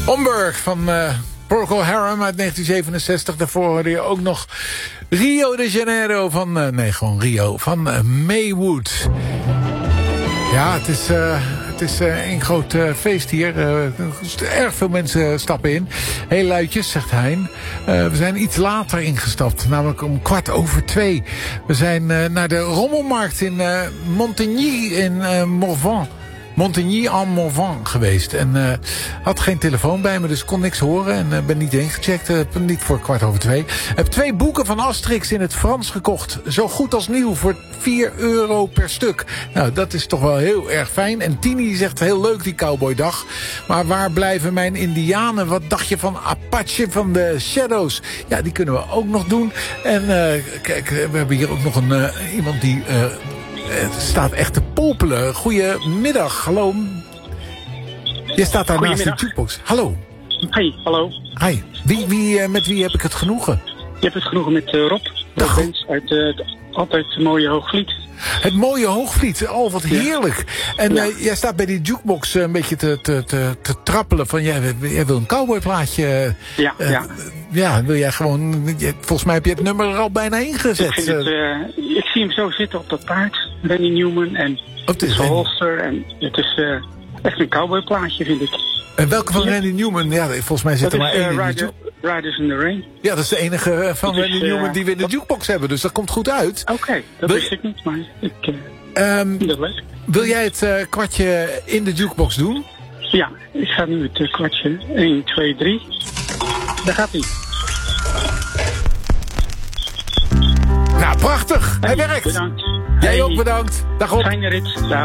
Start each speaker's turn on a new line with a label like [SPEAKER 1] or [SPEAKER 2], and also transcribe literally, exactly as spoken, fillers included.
[SPEAKER 1] Omberg van uh, Procol Harum uit negentien zevenenzestig. Daarvoor hoorde je ook nog Rio de Janeiro van... Uh, nee, gewoon Rio, van uh, Maywood. Ja, het is... Uh, Het is uh, een groot uh, feest hier. Uh, erg veel mensen stappen in. Heel luidjes, zegt Hein. Uh, we zijn iets later ingestapt. Namelijk om kwart over twee. We zijn uh, naar de rommelmarkt in uh, Montigny in uh, Morvan. Montigny en Morvan geweest. En uh, had geen telefoon bij me, dus kon niks horen. En uh, ben niet ingecheckt. Uh, niet voor kwart over twee. Heb twee boeken van Asterix in het Frans gekocht. Zo goed als nieuw voor vier euro per stuk. Nou, dat is toch wel heel erg fijn. En Tini zegt heel leuk die cowboydag. Maar waar blijven mijn indianen? Wat dacht je van Apache van de Shadows? Ja, die kunnen we ook nog doen. En uh, kijk, we hebben hier ook nog een uh, iemand die... Uh, Het staat echt te popelen. Goedemiddag, hallo. Je staat daar naast de jukebox. Hallo.
[SPEAKER 2] Hey, hallo.
[SPEAKER 1] Hi. Wie, wie, met wie heb ik het genoegen?
[SPEAKER 2] Je hebt het genoegen met uh, Rob. Rob Bens uit uh, het altijd mooie Hoogvliet.
[SPEAKER 1] Het mooie Hoogvliet, oh wat heerlijk. Ja. En ja. Uh, jij staat bij die jukebox uh, een beetje te, te, te, te trappelen van jij, jij wil een cowboyplaatje.
[SPEAKER 2] Ja, uh, ja.
[SPEAKER 1] Ja, wil jij gewoon, volgens mij heb je het nummer er al bijna ingezet.
[SPEAKER 2] Ik, het, uh, ik zie hem zo zitten op dat paard, Randy Newman en oh, het is een holster en het is uh, echt een cowboyplaatje vind ik.
[SPEAKER 1] En welke van ja. Randy Newman? Ja, volgens mij zit dat er maar één uh, in
[SPEAKER 2] Rider, de Riders in the Rain.
[SPEAKER 1] Ja, dat is de enige van dat Randy is, uh, Newman die we in de jukebox hebben. Dus dat komt goed uit.
[SPEAKER 2] Oké, okay, dat wil wist ik niet, maar ik uh, um, vind dat leuk.
[SPEAKER 1] Wil jij het uh, kwartje in de jukebox doen?
[SPEAKER 2] Ja, ik ga nu het uh, kwartje. één, twee, drie. Daar gaat hij.
[SPEAKER 1] Nou, prachtig.
[SPEAKER 2] Hey,
[SPEAKER 1] hij werkt.
[SPEAKER 2] Bedankt.
[SPEAKER 1] Jij
[SPEAKER 2] hey.
[SPEAKER 1] ook bedankt. Dag op.
[SPEAKER 2] Fijne rit. Dag.